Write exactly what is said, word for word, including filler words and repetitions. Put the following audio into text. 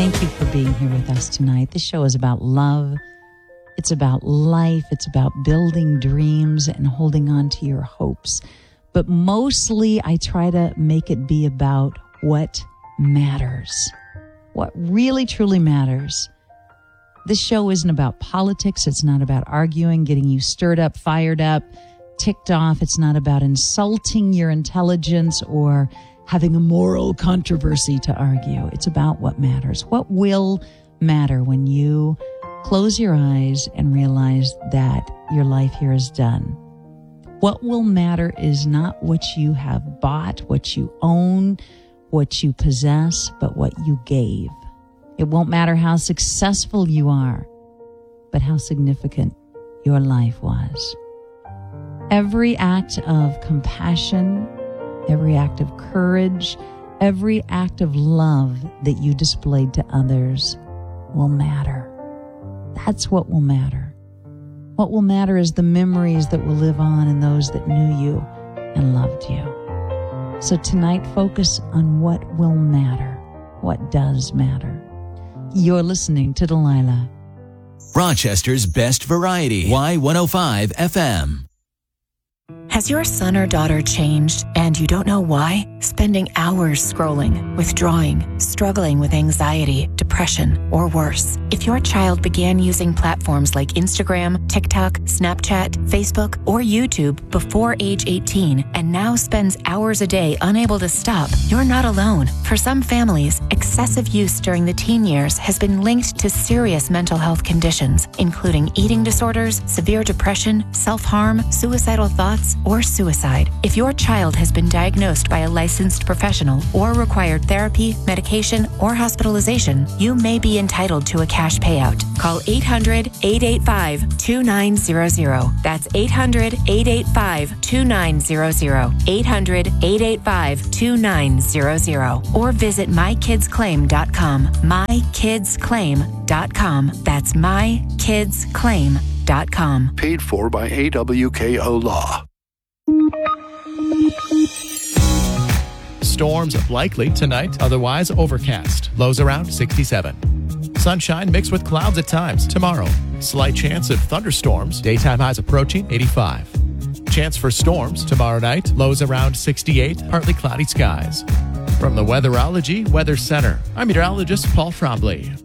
Thank you for being here with us tonight. This show is about love. It's about life. It's about building dreams and holding on to your hopes. But mostly I try to make it be about what matters. What really, truly matters. This show isn't about politics. It's not about arguing, getting you stirred up, fired up, ticked off. It's not about insulting your intelligence or having a moral controversy to argue. It's about what matters. What will matter when you close your eyes and realize that your life here is done? What will matter is not what you have bought, what you own, what you possess, but what you gave. It won't matter how successful you are, but how significant your life was. Every act of compassion, every act of courage, every act of love that you displayed to others will matter. That's what will matter. What will matter is the memories that will live on in those that knew you and loved you. So tonight, focus on what will matter, what does matter. You're listening to Delilah. Rochester's best variety, Y one oh five F M. Has your son or daughter changed and you don't know why? Spending hours scrolling, withdrawing, struggling with anxiety, depression, or worse. If your child began using platforms like Instagram, TikTok, Snapchat, Facebook, or YouTube before age eighteen and now spends hours a day unable to stop, you're not alone. For some families, excessive use during the teen years has been linked to serious mental health conditions, including eating disorders, severe depression, self-harm, suicidal thoughts, or suicide. If your child has been diagnosed by a licensed professional or required therapy, medication, or hospitalization, you may be entitled to a cash payout. Call eight hundred, eight eight five, two nine zero zero. That's eight hundred, eight eight five, two nine zero zero. eight hundred, eight eight five, two nine zero zero. Or visit my kids claim dot com. my kids claim dot com. That's my kids claim dot com. Paid for by A W K O Law. Storms likely tonight, otherwise overcast. Lows around sixty-seven. Sunshine mixed with clouds at times tomorrow. Slight chance of thunderstorms. Daytime highs approaching eighty-five. Chance for storms tomorrow night. Lows around sixty-eight. Partly cloudy skies. From the Weatherology Weather Center, I'm meteorologist Paul Trombley.